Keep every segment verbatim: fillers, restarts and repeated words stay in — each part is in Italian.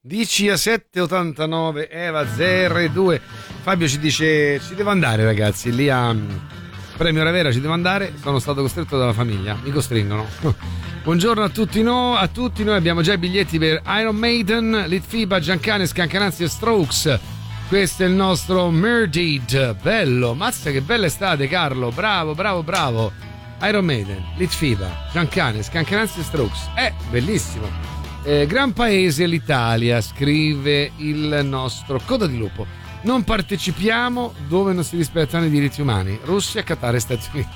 Dici a sette ottantanove Eva zero R due. Fabio ci dice: ci devo andare ragazzi, lì a Premio Ravera ci devo andare, sono stato costretto dalla famiglia, mi costringono. Buongiorno a tutti, no, a tutti noi abbiamo già i biglietti per Iron Maiden, Litfiba, Giancane, Scancananzi e Strokes. Questo è il nostro Murdered, bello, mazza che bella estate Carlo, bravo, bravo, bravo. Iron Maiden, Litfiba, Giancane, Scancananzi e Strokes, eh, bellissimo. Eh, gran paese l'Italia, scrive il nostro Coda di Lupo. Non partecipiamo dove non si rispettano i diritti umani, Russia, Qatar e Stati Uniti.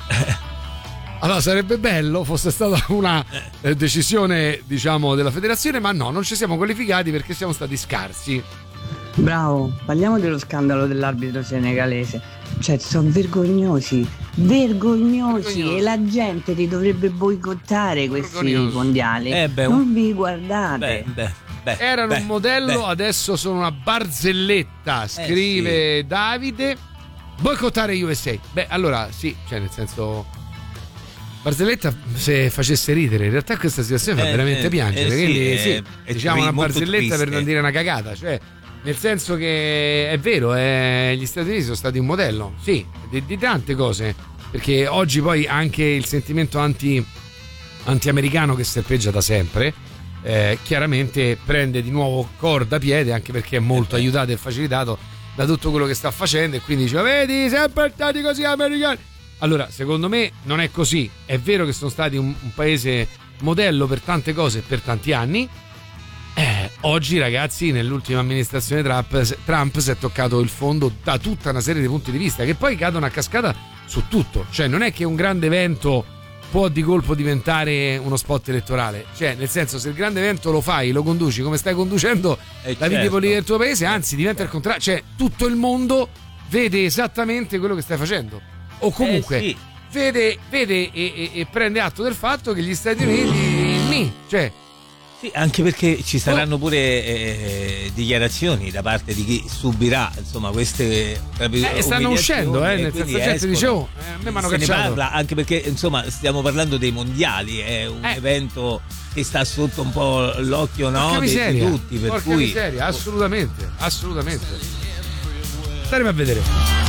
Allora sarebbe bello fosse stata una eh, decisione, diciamo, della federazione, ma no, non ci siamo qualificati perché siamo stati scarsi. Bravo, parliamo dello scandalo dell'arbitro senegalese. Cioè, sono vergognosi, vergognosi, vergognosi, e la gente li dovrebbe boicottare questi vergognosi mondiali. Eh beh, non vi guardate. Beh, beh, beh, Erano beh, un modello, beh. Adesso sono una barzelletta, scrive eh, sì. Davide. Boicottare U S A. Beh, allora sì, cioè nel senso, barzelletta se facesse ridere, in realtà questa situazione fa eh, veramente eh, piangere, eh, quindi sì, sì, è, è diciamo tri- una barzelletta triste. Per non dire una cagata, cioè nel senso che è vero, eh, gli Stati Uniti sono stati un modello, sì, di, di tante cose, perché oggi poi anche il sentimento anti anti-americano che serpeggia da sempre eh, chiaramente prende di nuovo corda piede, anche perché è molto aiutato e facilitato da tutto quello che sta facendo, e quindi dice: vedi, sempre stati così americani. Allora, secondo me non è così. È vero che sono stati un, un paese modello per tante cose per tanti anni. Eh, oggi, ragazzi, nell'ultima amministrazione Trump, Trump si è toccato il fondo da tutta una serie di punti di vista che poi cadono a cascata su tutto. Cioè, non è che un grande evento può di colpo diventare uno spot elettorale. Cioè, nel senso, se il grande evento lo fai, lo conduci come stai conducendo eh, la vita certo. politica del tuo paese, anzi, diventa il contrario. Cioè, tutto il mondo vede esattamente quello che stai facendo. O comunque eh, sì. vede, vede e, e, e prende atto del fatto che gli Stati Uniti ni, cioè sì, anche perché ci saranno pure eh, dichiarazioni da parte di chi subirà insomma queste eh, stanno uscendo eh, nel senso, la gente dice: oh, eh, a me mi hanno se cacciato. ne parla, anche perché insomma stiamo parlando dei mondiali, è un eh. evento che sta sotto un po' l'occhio, no, di, di tutti, per porca cui miseria, assolutamente, assolutamente staremo a vedere.